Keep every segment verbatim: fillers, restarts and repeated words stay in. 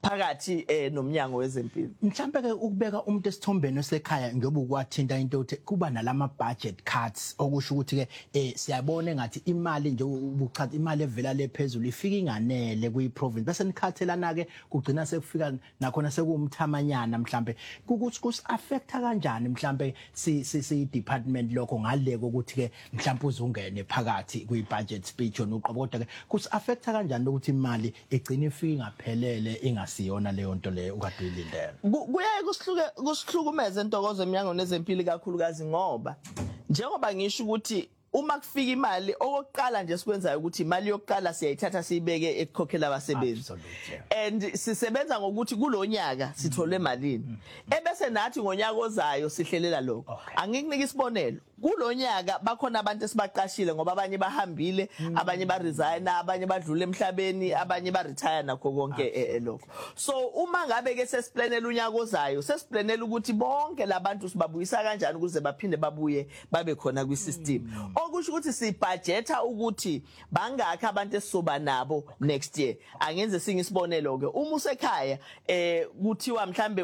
phakathi eh nomnyango wezempilo. Mhlambe ke ukubeka umuntu esithombeni osekhaya njoba ukwathinta into yokuthi kuba nalama budget cuts okusho ukuthi ke eh siyabona ngathi imali nje ubuchaza imali evela lephezulu ifika inganele kuyi province bese nikhathelana ke kugcina sekufika nakhona sekumthamanyana mhlambe ukuthi kus affecta kanjani mhlambe si si department lokho ngaleko ukuthi ke mhlambe uzungene phakathi kuyi budget speech onuqobo kodwa ke kus affecta kanjani ukuthi imali igcina ifika ingaphelele ingasiyona leyo nto leyo ukade uyilindele. Kuyaye kusihluke kusihlukumeza entokozo eminyango nezempilo kakhulukazi ngoba njengoba ngisho ukuthi uma kufika imali okokuqala nje sikwenzayo ukuthi imali yokuqala siyayithatha siyibeke ekukhokhela abasebenzi and sisebenza ngokuthi kulonyaka sithole malini ebese nathi ngonyaka ozayo sihlelela lokho. Angikunika isibonelo kulonyaka bakhona abantu esibaqashile ngoba abanye bahambile abanye ba resign abanye badlule emhlabeni abanye ba retire nakho konke lokho. So uma ngabe ke sesiplanela unyaka ozayo sesiplanela ukuthi bonke labantu sibabuyisa kanjani ukuze baphinde babuye babe khona kwi system. Okusho ukuthi sibudgeta ukuthi bangakho abantu esizoba nabo next year. Angenze singisibonelo ke uma usekhaya eh kuthiwa mhlambe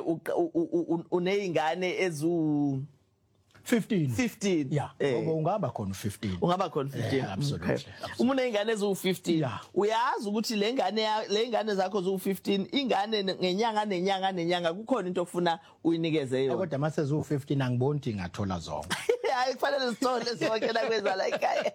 uneyingane ezu fifteen fifteen yeah ngoba ungaba khona fifteen ungaba khona fifteen absolutely. Uma uneyingane ezu fifteen uyazi ukuthi le ngane le ngane zakho zu fifteen ingane ngenyanga nenyanga nenyanga kukhona into ofuna uyinikeze yona kodwa mase zu fifteen angiboni ukuthi ngathola zonke. Hayi kufanele sithole sonke la kwezala ekhaya.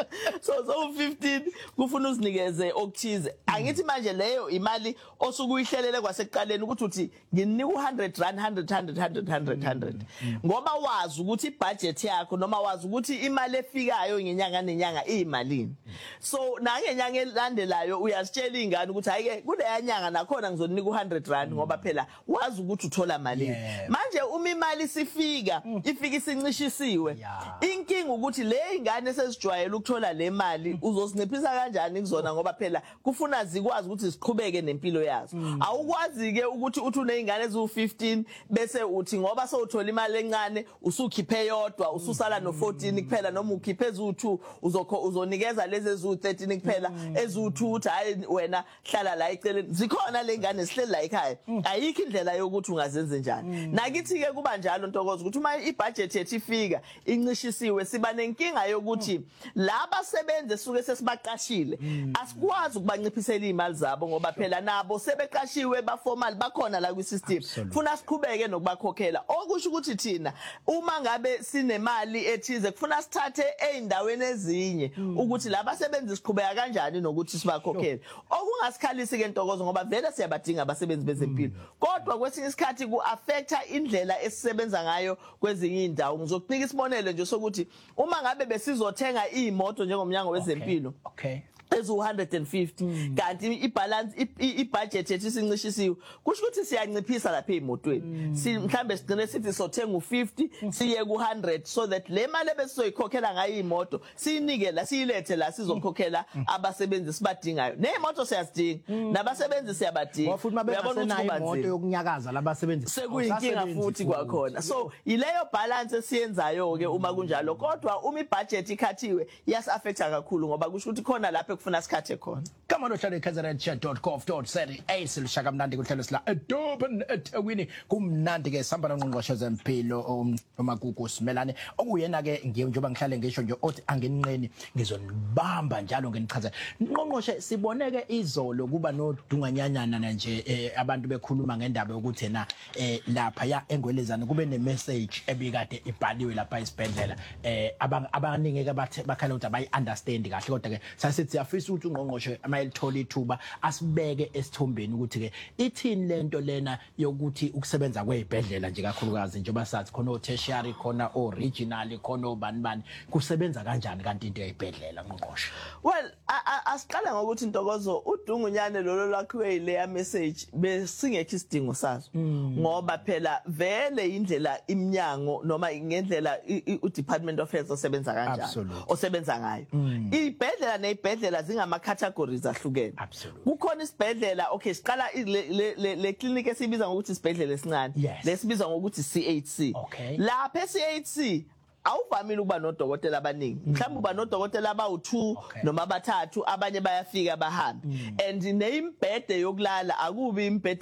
So so fifteen kufuna uzinikeze okuthize. Angithi manje leyo imali osuku uyihlelele kwasekuqaleni ukuthi uthi nginika u one hundred rand one hundred one hundred one hundred one hundred ngoba wazi ukuthi ibudget yakho noma wazi ukuthi imali efikayo ngenyanga nenyanga iyimalini. So nangenyanga elandelayo uyasitshela ingane ukuthi hayike kule yanyanga nakhona ngizonika u one hundred rand ngoba phela wazi ukuthi uthola malini. Manje uma imali sifika ifika isincishisiwe inkinga ukuthi le ingane esezijwayele ukuthola le mali uzosinciphisa kanjani kuzona ngoba phela kufuna zikwazi ukuthi siqhubeke nempilo yazo. Awukwazi ke ukuthi uthi unezingane ezu fifteen bese uthi ngoba sewuthola imali encane usukhiphe yodwa ususala no fourteen kuphela noma ukhiphe ezu two uzokho uzonikeza lezi ezu thirteen kuphela ezu two uthi hayi wena hlala la eceleni zikhona lengane sihleli la ekhaya. Ayikho indlela yokuthi ungazenze njani. Nakithi ke kuba njalo Ntokozo ukuthi uma ibudget yethu ifika incishisiwe siba nenkinga yokuthi laba sebenze suke sesibaqashile asikwazi ukubanciphisela imali zabo ngoba phela nabo sebeqashiwe ba formal bakhona la kwi system kufuna siqhubeke nokubakhokhela. Okusho ukuthi thina uma ngabe sinemali ethize kufuna sithathe eindaweni ezinye ukuthi laba sebenzi siqhubeka kanjani nokuthi sibakhokhele. Okungasikhalisi ke Ntokozo ngoba vele siyabadinga abasebenzi bezempilo kodwa kwesinye isikhathi ku affecta indlela esisebenza ngayo kwezinye indawo. Ngizokunika isibonelo nje sokuthi uma ngabe besizothenga imoto njengomnyango wezempilo okay ezu one hundred fifty kanti ibalance ibudget yethu isincishisiwe kusho ukuthi siyanciphisa lapha emotweni si mhlambe sigcine sithi sothenga u fifty siye ku one hundred so that le mali ebesizoyikhokhela ngayo imoto siyinike la siyilethe la sizokhokhela abasebenzi sibadingayo neimoto siyazidinga nabasebenzi siyabadinga uyabona ukuthi imoto yokunyakaza labasebenzi sekuyinkinga futhi kwakhona. So ileyo balance esiyenzayo ke uma kunjalo kodwa uma ibudget ikhathiwe yas affecta kakhulu ngoba kusho ukuthi khona lapha kufuna sikhathe khona. Kama nohlale k z n chat dot co dot za silishaka mnandi kuhlelo sila eDurban eThekwini kumnandi ke sambana ngqongqoshe zempilo uMagugu Simelane okuyena ke ngiye njengoba ngihlale ngisho nje othi angeninqeni ngizonibamba njalo ngenichaza ngqongqoshe siboneke izolo kuba nodunganyanyana nje abantu bekhuluma ngendaba yokuthi na lapha ya engwelezana kube ne message ebikade ibhaliwe lapha isibhedlela abaningi ke bathe bakhala ukuthi abayi understand kahle kodwa ke sasithi afisa ukuthi ungqongqoshe amayilithola ithuba asibeke esithombeni ukuthi ke ithini lento lena yokuthi ukusebenza kwezibhedlela nje kakhulukazi njengoba sathi khona o tertiary khona o regional khona obani bani kusebenza kanjani kanti into yezibhedlela ngqongqoshe. Well asiqala ngokuthi Ntokozo udungunyane lolo lakhiwe ile message besingekho isidingo sazo ngoba phela vele indlela iminyango noma ngendlela u Department of Health osebenza kanjani osebenza ngayo ibhedlela nezibhedlela zingama categories ahlukene. Kukhona isibhedlela okay siqala le le clinic esibiza ngokuthi isibhedlela esincane lesibiza ngokuthi C H C lapha C H C awuvamile ukuba nodokotela abaningi mhlawumbe uba nodokotela abawu two noma abathathu abanye bayafika bahambe and neimbhede yokulala akubi imbhede